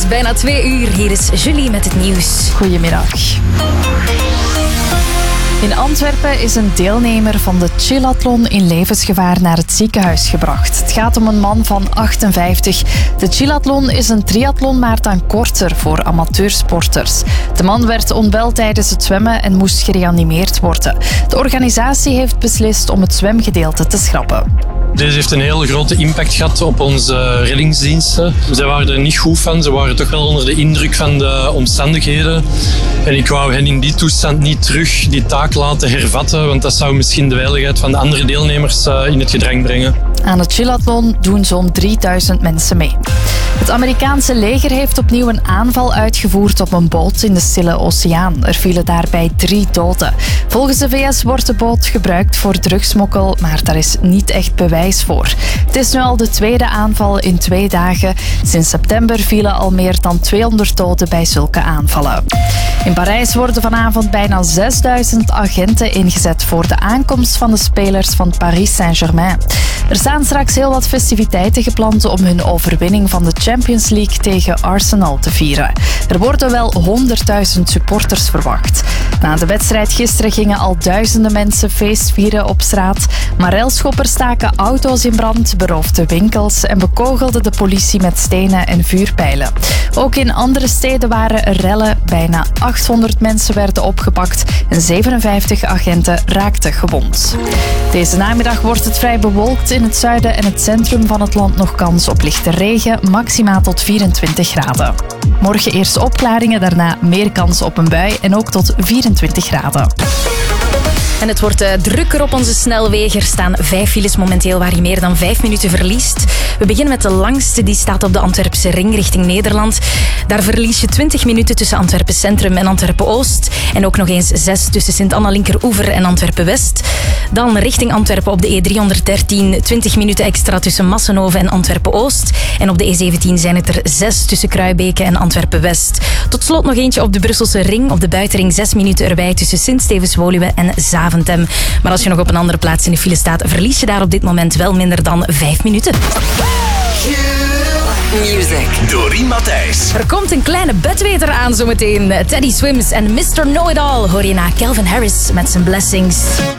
is bijna 2 uur. Hier is Julie met het nieuws. Goedemiddag. In Antwerpen is een deelnemer van de Chillathlon in levensgevaar naar het ziekenhuis gebracht. Het gaat om een man van 58. De Chillathlon is een triathlon, maar dan korter voor amateursporters. De man werd onwel tijdens het zwemmen en moest gereanimeerd worden. De organisatie heeft beslist om het zwemgedeelte te schrappen. Deze heeft een hele grote impact gehad op onze reddingsdiensten. Zij waren er niet goed van. Ze waren toch wel onder de indruk van de omstandigheden. En ik wou hen in die toestand niet terug die taak laten hervatten, want dat zou misschien de veiligheid van de andere deelnemers in het gedrang brengen. Aan de Chillathlon doen zo'n 3000 mensen mee. Het Amerikaanse leger heeft opnieuw een aanval uitgevoerd op een boot in de Stille Oceaan. Er vielen daarbij 3 doden. Volgens de VS wordt de boot gebruikt voor drugsmokkel, maar daar is niet echt bewijs voor. Het is nu al de tweede aanval in 2 dagen. Sinds september vielen al meer dan 200 doden bij zulke aanvallen. In Parijs worden vanavond bijna 6000 agenten ingezet voor de aankomst van de spelers van Paris Saint-Germain. Er staan straks heel wat festiviteiten gepland om hun overwinning van de Champions League tegen Arsenal te vieren. Er worden wel 100.000 supporters verwacht. Na de wedstrijd gisteren gingen al duizenden mensen feest vieren op straat. Maar relschoppers staken auto's in brand, beroofden winkels en bekogelden de politie met stenen en vuurpijlen. Ook in andere steden waren er rellen. Bijna 800 mensen werden opgepakt en 57 agenten raakten gewond. Deze namiddag wordt het vrij bewolkt. In het zuiden en het centrum van het land nog kans op lichte regen, maximaal tot 24 graden. Morgen eerst opklaringen, daarna meer kans op een bui en ook tot 24 graden. En het wordt drukker op onze snelwegen. Er staan 5 files momenteel waar je meer dan 5 minuten verliest. We beginnen met de langste, die staat op de Antwerpse ring richting Nederland. Daar verlies je 20 minuten tussen Antwerpen Centrum en Antwerpen Oost. En ook nog eens 6 tussen Sint-Anna-Linkeroever en Antwerpen West. Dan richting Antwerpen op de E313, 20 minuten extra tussen Massenhoven en Antwerpen Oost. En op de E17 zijn het er 6 tussen Kruibeke en Antwerpen West. Tot slot nog eentje op de Brusselse ring. Op de buitenring 6 minuten erbij tussen Sint-Stevens-Woluwe en Zaventem. Maar als je nog op een andere plaats in de file staat, verlies je daar op dit moment wel minder dan 5 minuten. Music. Doreen Matthijs. Er komt een kleine bedweter aan zometeen. Teddy Swims en Mr. Know-It-All hoor je na Calvin Harris met zijn Blessings.